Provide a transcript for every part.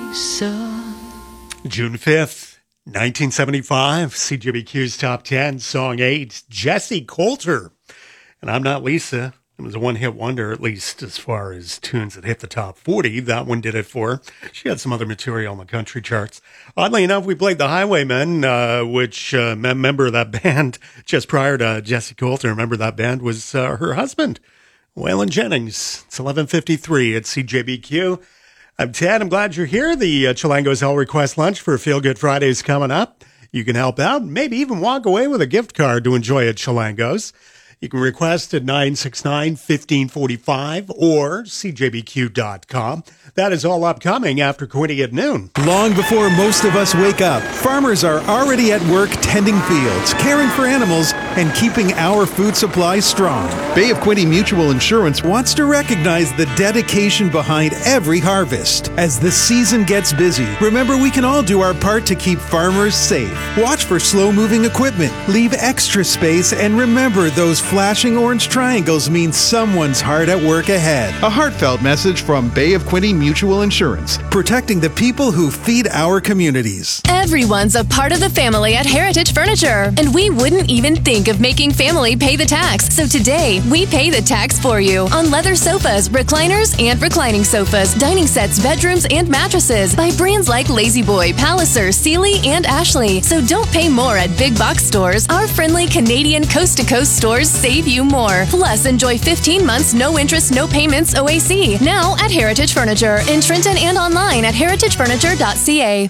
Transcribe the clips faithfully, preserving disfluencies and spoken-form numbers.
Lisa. June fifth, nineteen seventy-five, C J B Q's Top ten, Song eight, Jessi Colter. And I'm Not Lisa. It was a one-hit wonder, at least as far as tunes that hit the top forty. That one did it for her. She had some other material on the country charts. Oddly enough, we played the Highwaymen, uh, which uh, member of that band just prior to Jessi Colter. Remember that band was uh, her husband, Waylon Jennings. It's eleven fifty-three at C J B Q. I'm Ted. I'm glad you're here. The uh, Chilango's Hell Request Lunch for Feel Good Fridays coming up. You can help out, maybe even walk away with a gift card to enjoy at Chilango's. You can request at nine six nine, one five four five or c j b q dot com. That is all upcoming after Quinny at noon. Long before most of us wake up, farmers are already at work tending fields, caring for animals, and keeping our food supply strong. Bay of Quinte Mutual Insurance wants to recognize the dedication behind every harvest. As the season gets busy, remember we can all do our part to keep farmers safe. Watch for slow-moving equipment, leave extra space, and remember those flashing orange triangles mean someone's hard at work ahead. A heartfelt message from Bay of Quinte Mutual Insurance, protecting the people who feed our communities. Everyone's a part of the family at Heritage Furniture, and we wouldn't even think of making family pay the tax. So today, we pay the tax for you on leather sofas, recliners, and reclining sofas, dining sets, bedrooms, and mattresses by brands like La-Z-Boy, Palliser, Sealy, and Ashley. So don't pay more at big box stores. Our friendly Canadian coast-to-coast stores save you more. Plus, enjoy fifteen months, no interest, no payments O A C. Now at Heritage Furniture in Trenton and online at heritage furniture dot c a.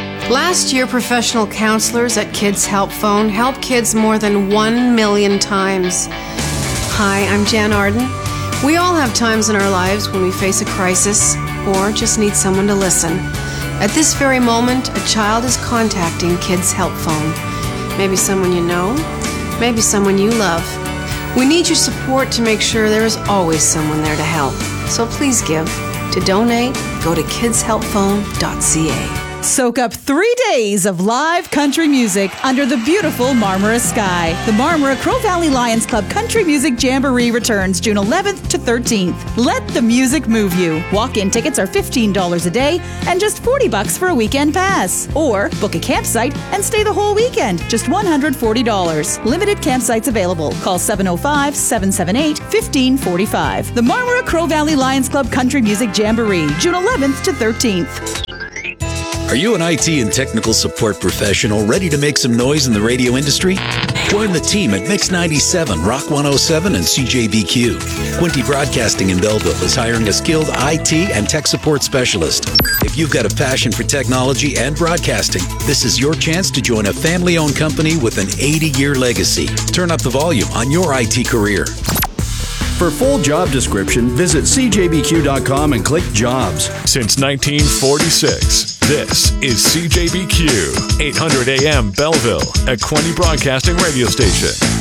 Last year, professional counselors at Kids Help Phone helped kids more than one million times. Hi, I'm Jan Arden. We all have times in our lives when we face a crisis or just need someone to listen. At this very moment, a child is contacting Kids Help Phone. Maybe someone you know, maybe someone you love. We need your support to make sure there is always someone there to help. So please give. To donate, go to kids help phone dot c a. Soak up three days of live country music under the beautiful Marmora sky. The Marmora Crow Valley Lions Club Country Music Jamboree returns June eleventh to thirteenth. Let the music move you. Walk-in tickets are fifteen dollars a day and just forty bucks for a weekend pass. Or book a campsite and stay the whole weekend, just one hundred forty dollars. Limited campsites available. Call seven oh five, seven seven eight, one five four five. The Marmora Crow Valley Lions Club Country Music Jamboree, June eleventh to thirteenth. Are you an I T and technical support professional ready to make some noise in the radio industry? Join the team at Mix ninety-seven, Rock one oh seven, and C J B Q. Quinte Broadcasting in Belleville is hiring a skilled I T and tech support specialist. If you've got a passion for technology and broadcasting, this is your chance to join a family-owned company with an eighty-year legacy. Turn up the volume on your I T career. For full job description, visit c j b q dot com and click Jobs. Since nineteen forty-six, this is C J B Q, eight hundred A M Belleville, a Quinte Broadcasting radio station.